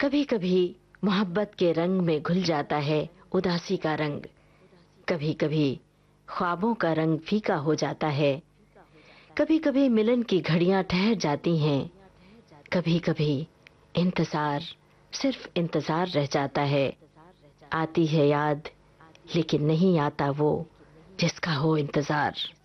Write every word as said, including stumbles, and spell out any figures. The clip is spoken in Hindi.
कभी कभी मोहब्बत के रंग में घुल जाता है उदासी का रंग। कभी कभी ख्वाबों का रंग फीका हो जाता है। कभी कभी मिलन की घड़ियां ठहर जाती हैं। कभी कभी इंतजार सिर्फ इंतजार रह जाता है। आती है याद लेकिन नहीं आता वो जिसका हो इंतजार।